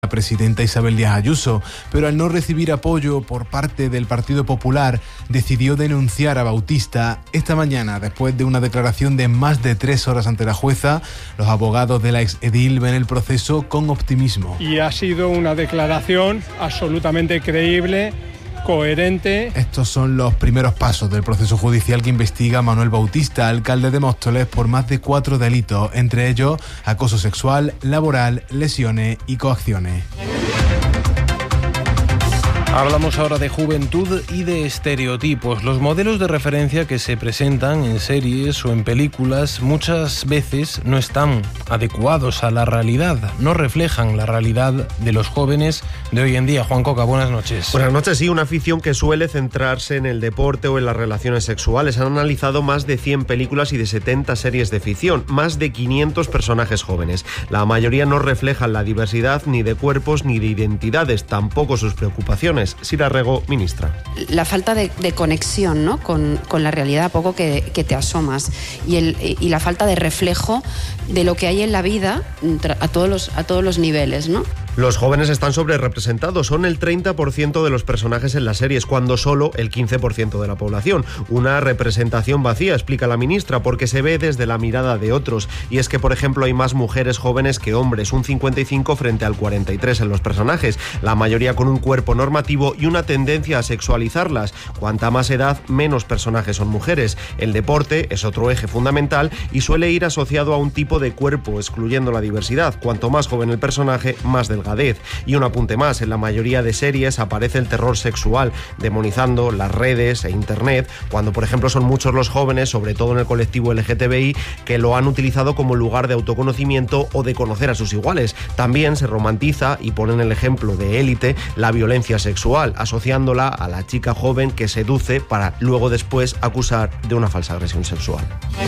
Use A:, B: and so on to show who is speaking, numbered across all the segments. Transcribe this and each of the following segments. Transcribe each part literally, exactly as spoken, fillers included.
A: la presidenta Isabel Díaz Ayuso, pero al no recibir apoyo por parte del Partido Popular, decidió denunciar a Bautista. Esta mañana, después de una declaración de más de tres horas ante la jueza, los abogados de la exedil ven el proceso con optimismo.
B: Y ha sido una declaración absolutamente creíble, coherente.
A: Estos son los primeros pasos del proceso judicial que investiga a Manuel Bautista, alcalde de Móstoles, por más de cuatro delitos, entre ellos acoso sexual, laboral, lesiones y coacciones.
C: Hablamos ahora de juventud y de estereotipos. Los modelos de referencia que se presentan en series o en películas muchas veces no están adecuados a la realidad, no reflejan la realidad de los jóvenes de hoy en día. Juan Coca, buenas noches.
D: Buenas noches. Sí, una afición que suele centrarse en el deporte o en las relaciones sexuales. Han analizado más de cien películas y de setenta series de ficción, más de quinientos personajes jóvenes. La mayoría no reflejan la diversidad ni de cuerpos ni de identidades, tampoco sus preocupaciones. Sira Rego, ministra.
E: La falta de, de conexión, ¿no?, con, con la realidad a poco que, que te asomas y, el, y la falta de reflejo de lo que hay en la vida a todos los, a todos los niveles, ¿no?
D: Los jóvenes están sobrerepresentados, son el treinta por ciento de los personajes en las series, cuando solo el quince por ciento de la población. Una representación vacía, explica la ministra, porque se ve desde la mirada de otros. Y es que, por ejemplo, hay más mujeres jóvenes que hombres, un cincuenta y cinco frente al cuarenta y tres en los personajes, la mayoría con un cuerpo normativo y una tendencia a sexualizarlas. Cuanta más edad, menos personajes son mujeres. El deporte es otro eje fundamental y suele ir asociado a un tipo de cuerpo, excluyendo la diversidad. Cuanto más joven el personaje, más delgadez. Y un apunte más, en la mayoría de series aparece el terror sexual, demonizando las redes e internet, cuando por ejemplo son muchos los jóvenes, sobre todo en el colectivo L G T B I, que lo han utilizado como lugar de autoconocimiento o de conocer a sus iguales. También se romantiza, y ponen el ejemplo de Élite, la violencia sexual, asociándola a la chica joven que seduce para luego después acusar de una falsa agresión sexual.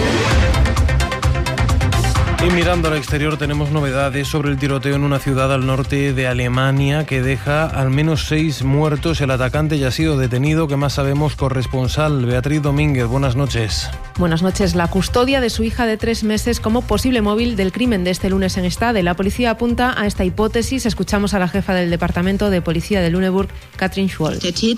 C: Y mirando al exterior tenemos novedades sobre el tiroteo en una ciudad al norte de Alemania que deja al menos seis muertos. El atacante ya ha sido detenido. ¿Qué más sabemos? Corresponsal Beatriz Domínguez, buenas noches.
F: Buenas noches. La custodia de su hija de tres meses como posible móvil del crimen de este lunes en Stade. La policía apunta a esta hipótesis. Escuchamos a la jefa del departamento de policía de Lüneburg, Katrin Schwoll.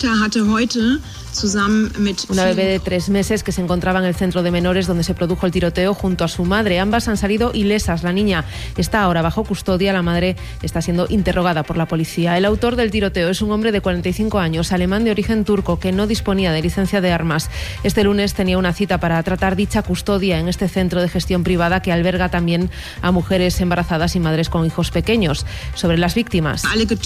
F: Una bebé de tres meses que se encontraba en el centro de menores donde se produjo el tiroteo junto a su madre. Ambas han salido ilesas. La niña está ahora bajo custodia. La madre está siendo interrogada por la policía. El autor del tiroteo es un hombre de cuarenta y cinco años, alemán de origen turco, que no disponía de licencia de armas. Este lunes tenía una cita para tratar dicha custodia en este centro de gestión privada que alberga también a mujeres embarazadas y madres con hijos pequeños. Sobre las víctimas,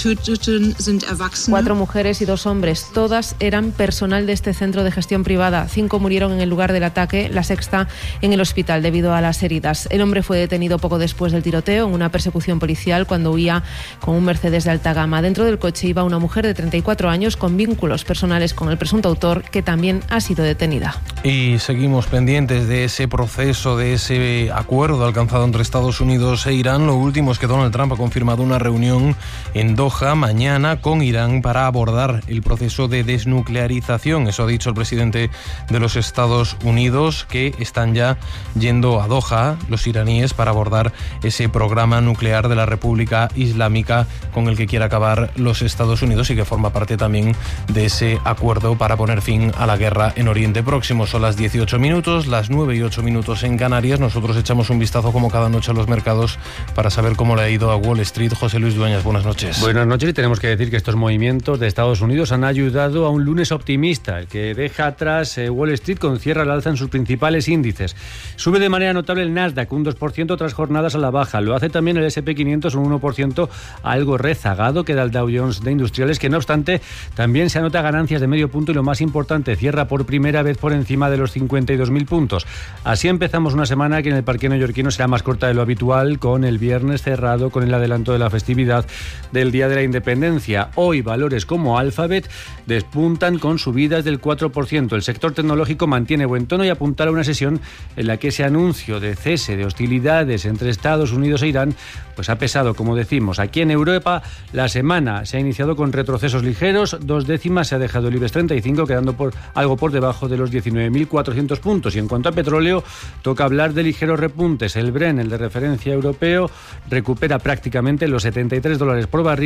F: cuatro mujeres y dos hombres, todas eran personal de este centro de gestión privada. Cinco murieron en el lugar del ataque, la sexta en el hospital debido a las heridas. El hombre fue detenido poco después del tiroteo en una persecución policial cuando huía con un Mercedes de alta gama. Dentro del coche iba una mujer de treinta y cuatro años con vínculos personales con el presunto autor, que también ha sido detenida.
C: Y seguimos pendientes de ese proceso, de ese acuerdo alcanzado entre Estados Unidos e Irán. Lo último es que Donald Trump ha confirmado una reunión en Doha mañana con Irán para abordar el proceso de desnuclearización. Eso ha dicho el presidente de los Estados Unidos, que están ya yendo a Doha los iraníes para abordar ese programa nuclear de la República Islámica con el que quiere acabar los Estados Unidos y que forma parte también de ese acuerdo para poner fin a la guerra en Oriente Próximo. Son las dieciocho minutos, las nueve y ocho minutos en Canarias. Nosotros echamos un vistazo como cada noche a los mercados para saber cómo le ha ido a Wall Street. José Luis Dueñas, buenas noches.
G: Buenas noches, y tenemos que decir que estos movimientos de Estados Unidos han ayudado a un lunes optimista, que deja atrás eh, Wall Street con cierre al alza en sus principales índices. Sube de manera notable el Nasdaq, un dos por ciento tras jornadas a la baja. Lo hace también el ese and pe quinientos, un uno por ciento, algo rezagado queda el Dow Jones de Industriales, que no obstante también se anota ganancias de medio punto y, lo más importante, cierra por primera vez por encima de los cincuenta y dos mil puntos. Así empezamos una semana que en el parque neoyorquino será más corta de lo habitual, con el viernes cerrado con el adelanto de la festividad del Día de la Independencia. Hoy valores como Alphabet despuntan con subidas del cuatro por ciento. El sector tecnológico mantiene buen tono y apuntala a una sesión en la que ese anuncio de cese de hostilidades entre Estados Unidos e Irán pues ha pesado, como decimos. Aquí en Europa la semana se ha iniciado con retrocesos ligeros, dos décimas se ha dejado el IBEX treinta y cinco, quedando por algo por debajo de los diecinueve mil cuatrocientos puntos. Y en cuanto a petróleo, toca hablar de ligeros repuntes. El Brent, el de referencia europeo, recupera prácticamente los setenta y tres dólares por barril.